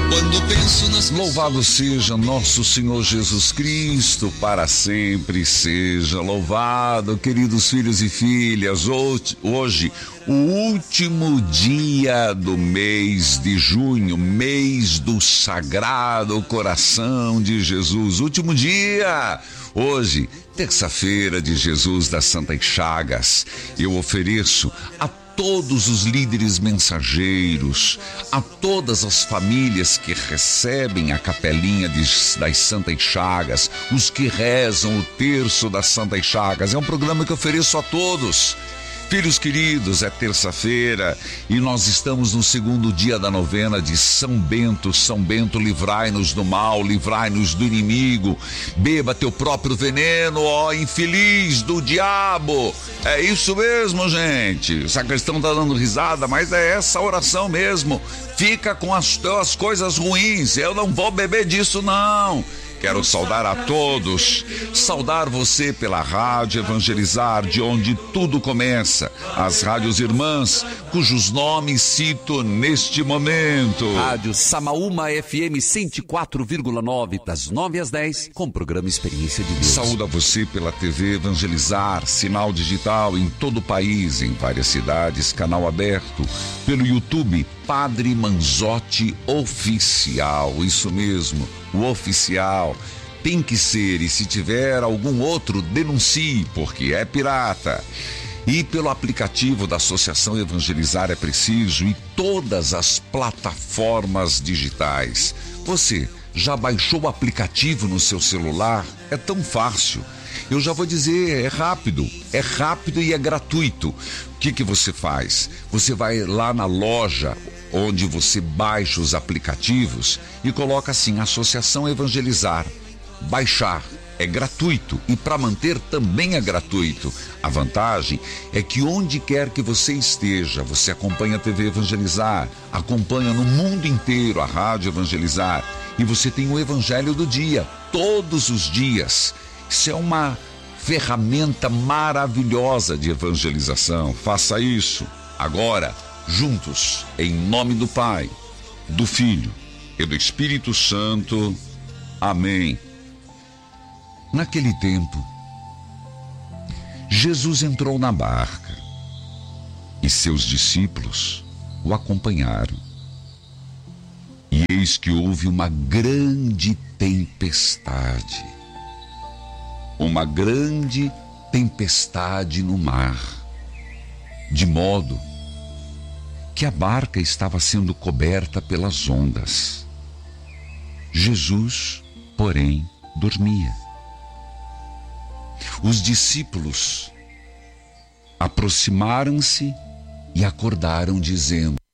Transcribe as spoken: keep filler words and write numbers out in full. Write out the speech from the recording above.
Quando penso nas Louvado seja nosso Senhor Jesus Cristo, para sempre seja louvado, queridos filhos e filhas. Hoje, hoje, o último dia do mês de junho, mês do Sagrado Coração de Jesus. Último dia, hoje, terça-feira de Jesus das Santas Chagas. Eu ofereço a todos os líderes mensageiros, a todas as famílias que recebem a capelinha de, das Santas Chagas, os que rezam o terço das Santas Chagas. É um programa que eu ofereço a todos. Filhos queridos, é terça-feira e nós estamos no segundo dia da novena de São Bento. São Bento, livrai-nos do mal, livrai-nos do inimigo. Beba teu próprio veneno, ó infeliz do diabo. É isso mesmo, gente. O sacristão tá dando risada, mas é essa oração mesmo. Fica com as tuas coisas ruins. Eu não vou beber disso, não. Quero saudar a todos, saudar você pela Rádio Evangelizar, de onde tudo começa, as rádios irmãs, cujos nomes cito neste momento. Rádio Samaúma F M cento e quatro vírgula nove, das nove às dez, com o programa Experiência de Deus. Saúdo a você pela T V Evangelizar, sinal digital em todo o país, em várias cidades, canal aberto, pelo YouTube, Padre Manzotti Oficial, isso mesmo, o oficial. Tem que ser, e se tiver algum outro, denuncie, porque é pirata. E pelo aplicativo da Associação Evangelizar é preciso, e todas as plataformas digitais. Você já baixou o aplicativo no seu celular? É tão fácil. Eu já vou dizer, é rápido, é rápido e é gratuito. O que que você faz? Você vai lá na loja onde você baixa os aplicativos e coloca assim, Associação Evangelizar. Baixar é gratuito e para manter também é gratuito. A vantagem é que onde quer que você esteja, você acompanha a T V Evangelizar, acompanha no mundo inteiro a Rádio Evangelizar e você tem o Evangelho do dia, todos os dias. Isso é uma ferramenta maravilhosa de evangelização. Faça isso agora, juntos, em nome do Pai, do Filho e do Espírito Santo. Amém. Naquele tempo, Jesus entrou na barca e seus discípulos o acompanharam. E eis que houve uma grande tempestade, uma grande tempestade no mar, de modo que a barca estava sendo coberta pelas ondas. Jesus, porém, dormia. Os discípulos aproximaram-se e acordaram, dizendo: